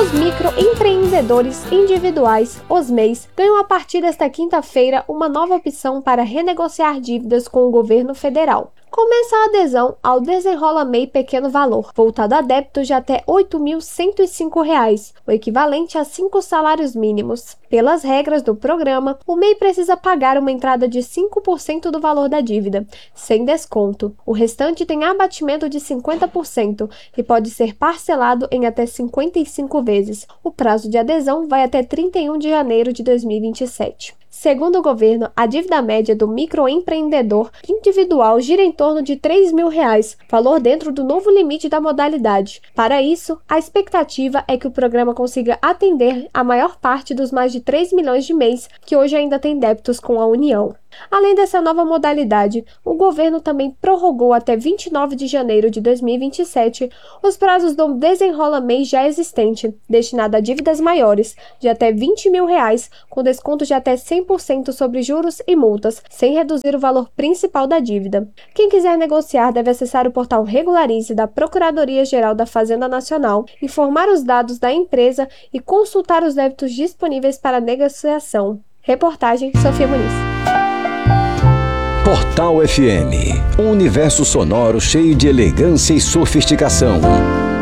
Os microempreendedores individuais, os MEIs, ganham a partir desta quinta-feira uma nova opção para renegociar dívidas com o governo federal. Começa a adesão ao Desenrola MEI Pequeno Valor, voltado a débitos de até R$ 8.105, o equivalente a 5 salários mínimos. Pelas regras do programa, o MEI precisa pagar uma entrada de 5% do valor da dívida, sem desconto. O restante tem abatimento de 50% e pode ser parcelado em até 55 vezes. O prazo de adesão vai até 31 de janeiro de 2027. Segundo o governo, a dívida média do microempreendedor individual gira em torno de R$ 3.000, valor dentro do novo limite da modalidade. Para isso, a expectativa é que o programa consiga atender a maior parte dos mais de 3 milhões de MEIs que hoje ainda têm débitos com a União. Além dessa nova modalidade, o governo também prorrogou até 29 de janeiro de 2027 os prazos do Desenrola MEI já existente, destinado a dívidas maiores, de até R$ 20.000, com desconto de até 100% sobre juros e multas, sem reduzir o valor principal da dívida. Quem quiser negociar deve acessar o portal Regularize da Procuradoria-Geral da Fazenda Nacional, informar os dados da empresa e consultar os débitos disponíveis para negociação. Reportagem Sofia Muniz. Portal FM, um universo sonoro cheio de elegância e sofisticação.